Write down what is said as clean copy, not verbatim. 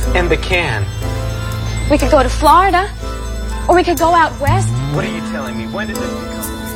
in the can. We could go to Florida, or we could go out west. What are you telling me? When did this become?